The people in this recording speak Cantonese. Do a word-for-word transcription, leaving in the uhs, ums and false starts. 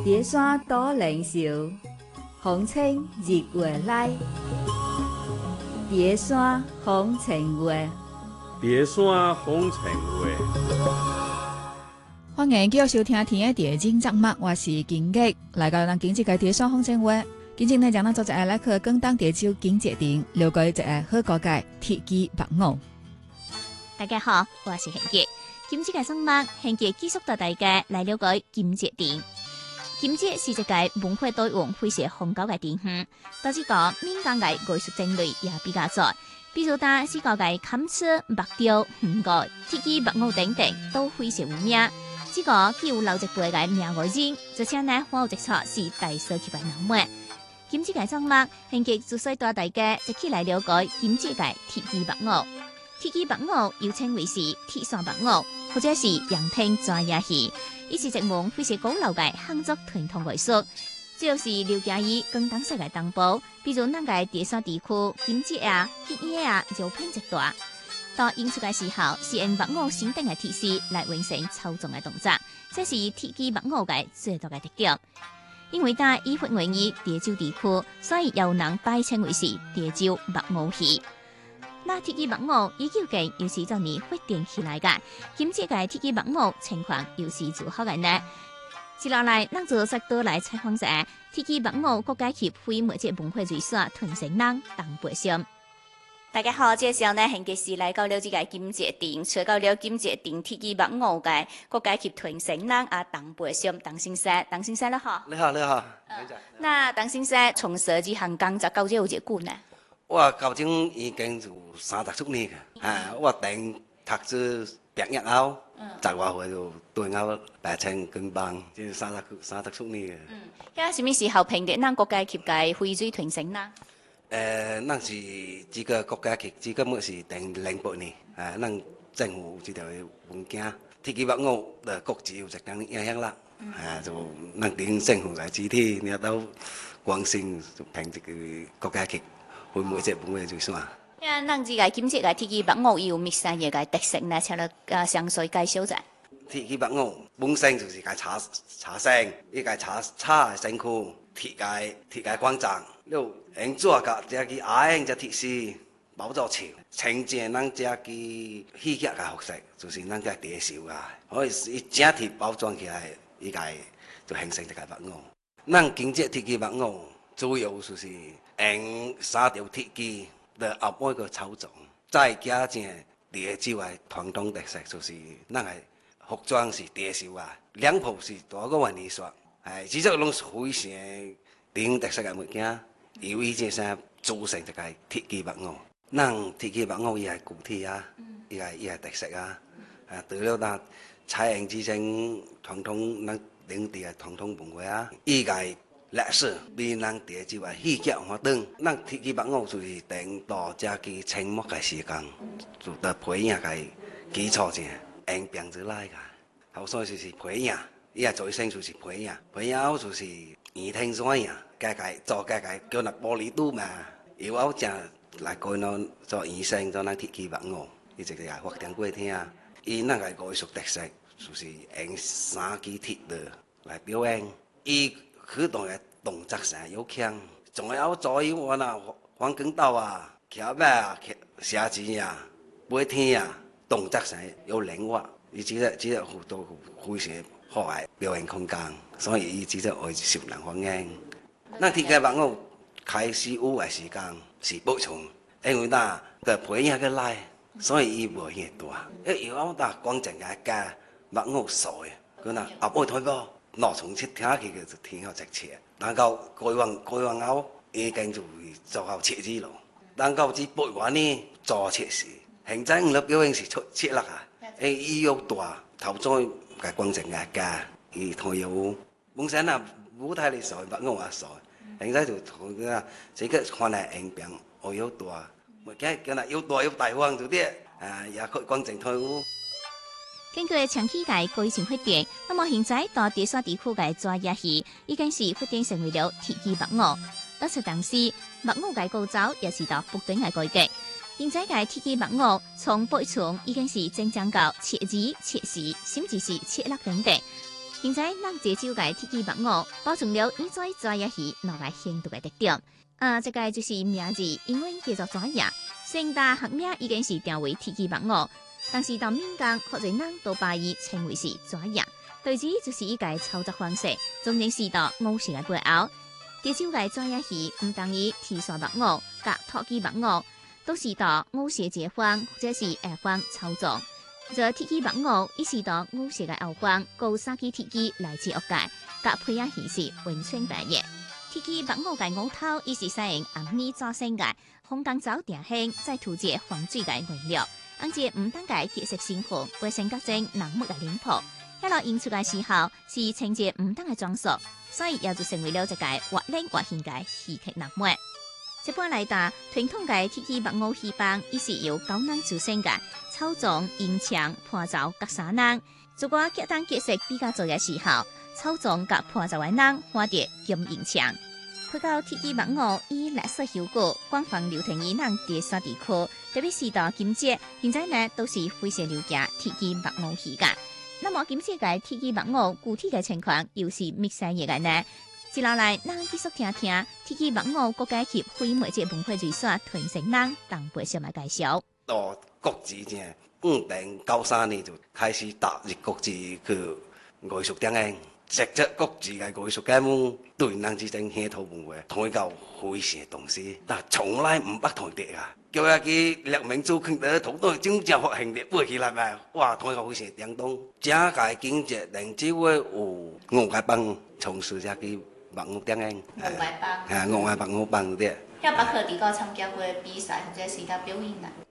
叠山多灵秀，风清日月来。叠山风情月， 叠山风情月。 欢迎继续收听《天的地精节目》，我是金吉，来到咱经济嘅叠山风情月。今日呢，将咱做一下来去广东地州经济亭，了解一下好高嘅铁鸡白鹅。 大家好，我是贤杰。今日嘅节目，贤杰继续带大家来了解金节亭。金节是一个文化多元、非常丰富嘅地方，导致讲民间嘅艺术种类也比较多。比如呾是个嘅砍车、木雕、鱼角、铁鸡、白鹅等等，都非常有名。这个具有老一辈嘅名外人，而且呢，还有一撮是大社区嘅人物。今日嘅节目，贤杰就需带大家一起来了解金节嘅铁鸡白鹅。铁鸡白鹅又称为是铁山白鹅，或者是阳天抓野鱼。伊是一门非常古老嘅汉族传统艺术，主要是留家于广东省嘅东部，比如咱嘅叠山地区、金节啊、铁叶啊，就品质大。当演出嘅时候，是用白鹅身顶嘅铁丝来完成操纵嘅动作，这是铁鸡白鹅嘅最大嘅特点。因为呾以发源于潮州地区，所以有人拜称为是潮州白鹅戏。那铁鸡白鹅以究竟又是怎年发展起来嘅？今次嘅铁鸡白鹅情况又是如何嘅呢？接落来，咱就再多来采访一下铁鸡白鹅国家协会媒介文化瑞所传承人邓培生。大家好，这时候呢，现时来到了这个金节亭，找到了金节亭铁鸡白鹅嘅国家协传承人啊，邓培生，邓先生，邓先生你好。 你好，你好。 嗯、那邓先生从事这行工作到底有几久呢？ 我究竟已经有三十出年嘅，啊，我等读书毕业後，十外歲就對我來請軍幫，即係三十三十出年嘅。 嗯，咁什麼時候評嘅咱國家協嘅會水傳承啦？ 誒，咱是這個國家協，這個麼是定零八年，啊，咱政府這條文件，鐵雞白鵝嘅國字有一定影響啦，啊，就咱點政府來指示，然後到廣西就評這個國家協。會唔會即係本嘅最算？ 因為咱這個今次嘅鐵雞白鵝有咩嘢嘅特色呢？請你誒詳細介紹一下。 鐵雞白鵝本身就是個茶茶身，呢個茶茶嘅身軀，鐵嘅鐵嘅光澤，又用做個這個矮隻鐵絲包咗潮，呈現咱這個稀缺嘅特色，就是咱個地少啊，可以一整鐵包裝起來，呢個就形成一個白鵝。咱今次鐵雞白鵝主要就是用三條鐵雞嚟壓每個操縱，再加上潮州嘅傳統特色，就是咱嘅服裝是潮州啊，兩鋪是大個雲泥刷，係其實攏是非常典特色嘅物件，由於這些組成一個鐵雞白鵝。咱鐵雞白鵝伊係固體啊，伊係伊係特色啊，啊除了咱採用這種傳統咱當地嘅傳統文化啊，伊個歷史比咱潮州嘅戲劇活動，咱鐵雞白鵝就是等到這個清末嘅時間，就到培養嘅基礎上演變出來嘅。後所以就是培養，伊係最先就是培養，培養後就是耳聽怎樣，家家做家家叫那玻璃肚嘛，以後就來改喏做醫生做咱鐵雞白鵝，伊就係發展過聽，伊咱個藝術特色就是用三支鐵的來表演，伊許多嘅動作上有強，仲有左右我那黃根道啊、橋尾啊、寫字啊、背天啊，動作上有靈活，伊只只只好多非常好嘅表演空間，所以伊只只愛受人歡迎。咱鐵雞白鵝開始有嘅時間是補充，因為咱個培養嘅來，所以伊無遐大。一有我咱光淨嘅家白鵝傻嘅，佢那後尾退波。攞從切聽起嘅就聽到直切，但到改完改完後已經就做到切字咯。但到至背完呢做切時，現在我表演是出切啦啊！誒，伊有大頭再嘅光淨嘅家，伊同有本身啊舞台嚟傻，白鵝也傻，現在就同佢啊，這個看嚟演變我有大，咪嘅叫嗱有大有大方就啲，啊也可以光淨退伍。 根據長期嘅過程發展，那麼現在到潮汕地區嘅抓野魚已經是發展成為了鐵雞白鵝。而且當時白鵝嘅構造也是到不斷嘅改革。現在嘅鐵雞白鵝從背長已經是增長到切字、切絲，甚至是切粒等等。 现在咱这首嘅铁鸡白鹅保存了以前抓野鱼拿来鲜度嘅特点。啊，这个就是名字，英文叫做抓野。盛大学名已经是定为铁鸡白鹅，但是到民间或者人都把伊称为是抓野。对此就是一个操作方式，总认识到鹅是嘅背后。这首嘅抓野鱼唔等于天线白鹅、甲土鸡白鹅，都是到鹅蛇结方或者是下方操纵。这铁鸡白鹅伊是到鹅蛇嘅后方，高三支铁鸡来自屋界，甲配合形式完全白热。铁鸡白鹅嘅鹅头伊是使用红米炸成嘅，红钢藻定兴，再涂一防水嘅原料，按照唔单嘅结实成分，卫生角正浓密嘅脸谱。一落印出嘅时候是清洁唔当嘅装束，所以也就成为了一个活灵活现嘅戏剧人物。一般来打传统嘅铁鸡白鹅戏班，伊是由九人组成嘅，操纵、音墙、伴奏各三人。如果结单结识比较做嘅时候，操纵甲伴奏嘅人换得兼音墙。配到铁鸡白鹅以历史悠久，广泛流传于咱第三地区，特别是到今节，现在呢都是非常流行铁鸡白鹅戏嘅。那么今次嘅铁鸡白鹅具体嘅情况又是乜嘢嘅呢？接落来，咱继续听听铁鸡白鹅国家级非物质文化遗产传承人邓培小来介绍。 到国字正，五零九三年就开始踏入国字去艺术点嘅，实质国字嘅艺术家们对咱之间乡土文化同一个非常重视，但从来唔捌同啲啊。叫一个列明做肯得同多正正发行的背起来咪，哇，同一个非常叮当。正界经济令只会有五个帮从事只个白鹅点嘅， 五个帮， 啊，五个白鹅帮啲。 有捌去伫个参加过比赛或者是甲表演啦？